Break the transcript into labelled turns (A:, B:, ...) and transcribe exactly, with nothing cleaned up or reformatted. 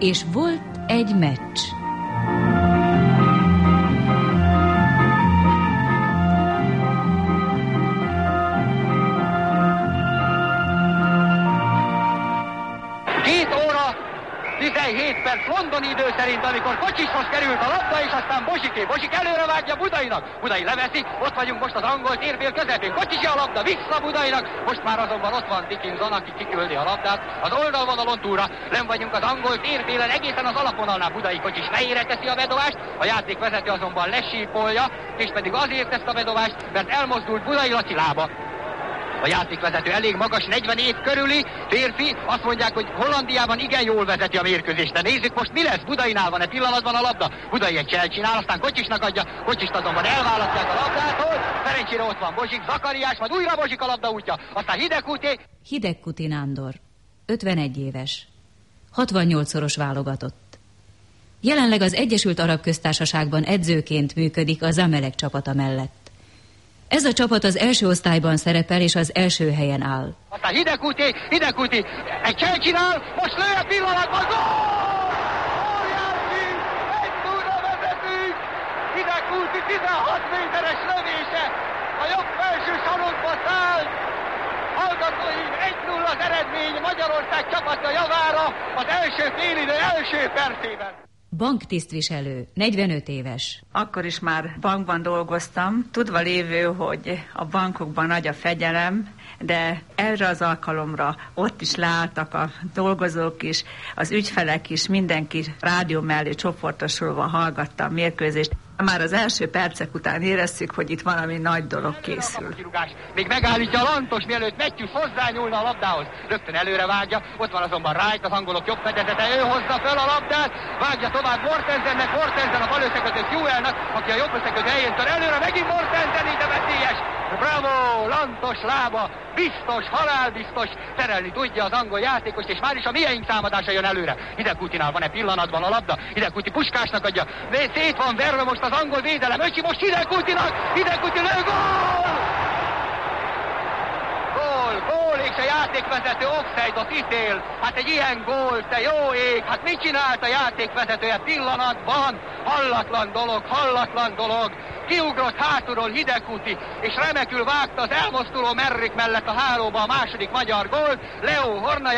A: és volt egy meccs.
B: Két óra, tizenhét perc londoni idő szerint, amikor Kocsishoz került a labda, és aztán Bozsiké. Bozsik előre vágja Budainak. Budai leveszi, ott vagyunk most az angol térbél közepén. Kocsisi a labda, vissza Budainak. Most már azonban ott van Dickinson, aki kiküldi a labdát. Az oldalvonalon túlra, nem vagyunk az angol térbélen, egészen az alapvonalnál. Budai Kocsis fejére teszi a bedobást, a játékvezető azonban lesípolja, és pedig azért ezt a bedobást, mert elmozdult Budai Laci lába. A játékvezető elég magas, negyven év körüli férfi, azt mondják, hogy Hollandiában igen jól vezeti a mérkőzést. De nézzük most, mi lesz. Budainál van-e pillanatban a labda? Budai egy cselt csinál, aztán Kocsisnak adja, Kocsist azonban elválasztják a labdától. Szerencsére ott van Bozsik, Zakariás, majd újra Bozsik a labda útja. Aztán Hidegkuti.
A: Hidegkuti Nándor, ötvenegy éves, hatvannyolcszoros válogatott. Jelenleg az Egyesült Arab Köztársaságban edzőként működik a Zamalek csapata mellett. Ez a csapat az első osztályban szerepel, és az első helyen áll.
B: Aztán Hidegkuti, Hidegkuti egy cselt csinál, most lő a pillanatban, gól! Óriási, egy nullra vezetünk! Hidegkuti tizenhat méteres lövése, a jobb felső sarokba szállt. Hallgatóim, egy nulla az eredmény Magyarország csapata javára az első félidő első percében.
A: Banktisztviselő, negyvenöt éves.
C: Akkor is már bankban dolgoztam, tudva lévő, hogy a bankokban nagy a fegyelem, de erre az alkalomra ott is leálltak a dolgozók is, az ügyfelek is, mindenki rádió mellé csoportosulva hallgatta a mérkőzést. Már az első percek után éreztük, hogy itt valami nagy dolog készül.
B: Még megállítja a Lantos, mielőtt Matthews hozzányúlna a labdához. Rögtön előre vágja, ott van azonban Wright, az angolok jobb fedezete, ő hozza fel a labdát, vágja tovább Mortensennek, Mortensen a bal összekötő Hewellnak, aki a jobb összekötő helyén tör előre, megint Mortensen, ide veszélyes. Bravo, Lantos lába, biztos, halálbiztos, terelni tudja az angol játékost, és már is a miénk támadása jön előre. Hidegkutinál van-e pillanatban a labda? Hidegkuti Puskásnak adja, szét van verve most az angol védelem, öcsi most Hidegkutinak, Hidegkuti lő, gól! Gól, gól, és a játékvezető offside-ot ítél. Hát egy ilyen gól, te jó ég, hát mit csinált a játékvezetője pillanatban? Hallatlan dolog, hallatlan dolog. Kiugrott hátulról Hidegkuti, és remekül vágta az elmozduló Merrick mellett a hálóba a második magyar gólt. Leo Horna